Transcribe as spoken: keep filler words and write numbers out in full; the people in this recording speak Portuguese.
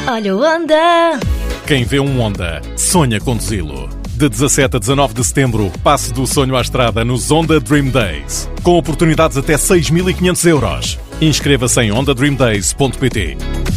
Olha o Honda! Quem vê um Honda, sonha conduzi-lo. De dezassete a dezanove de setembro, passe do sonho à estrada nos Honda Dream Days. Com oportunidades até seis mil e quinhentos euros. Inscreva-se em honda dream days ponto pt.